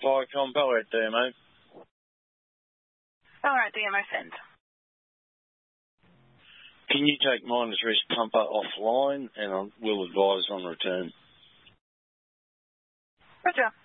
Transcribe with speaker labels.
Speaker 1: Viacom, Ballarat DMO.
Speaker 2: Ballarat DMO send.
Speaker 1: Can you take miners rest pumper offline and I will advise on return?
Speaker 2: Roger.